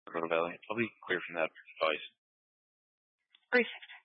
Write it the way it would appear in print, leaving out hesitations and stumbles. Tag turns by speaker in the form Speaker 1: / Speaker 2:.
Speaker 1: Dakota Valley. I'll be clear from that advice.
Speaker 2: Perfect.